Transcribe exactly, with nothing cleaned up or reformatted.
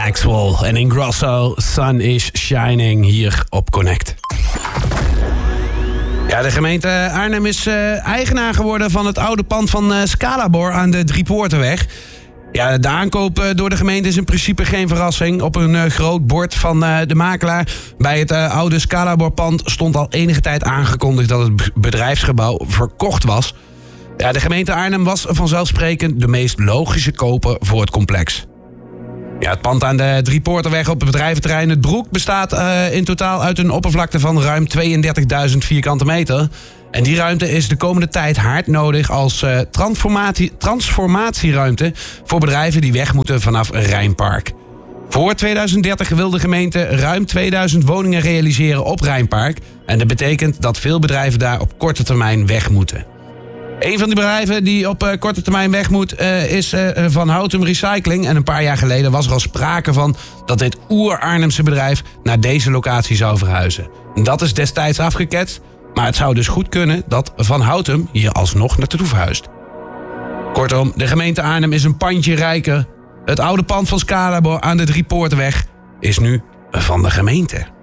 Maxwell en Ingrosso, Sun is Shining, hier op Connect. Ja, de gemeente Arnhem is uh, eigenaar geworden van het oude pand van uh, Scalabor aan de Driepoortenweg. Ja, de aankoop uh, door de gemeente is in principe geen verrassing. Op een uh, groot bord van uh, de makelaar bij het uh, oude Scalabor-pand stond al enige tijd aangekondigd dat het bedrijfsgebouw verkocht was. Ja, de gemeente Arnhem was vanzelfsprekend de meest logische koper voor het complex. Ja, het pand aan de Driepoortenweg op het bedrijventerrein Het Broek bestaat uh, in totaal uit een oppervlakte van ruim tweeëndertigduizend vierkante meter. En die ruimte is de komende tijd hard nodig als uh, transformatie, transformatieruimte voor bedrijven die weg moeten vanaf Rijnpark. Voor tweeduizend dertig wil de gemeente ruim tweeduizend woningen realiseren op Rijnpark. En dat betekent dat veel bedrijven daar op korte termijn weg moeten. Een van die bedrijven die op uh, korte termijn weg moet uh, is uh, Van Houtum Recycling. En een paar jaar geleden was er al sprake van dat dit oer-Arnhemse bedrijf naar deze locatie zou verhuizen. En dat is destijds afgeketst, maar het zou dus goed kunnen dat Van Houtum hier alsnog naartoe verhuist. Kortom, de gemeente Arnhem is een pandje rijker. Het oude pand van Scalabor aan de Driepoortenweg is nu van de gemeente.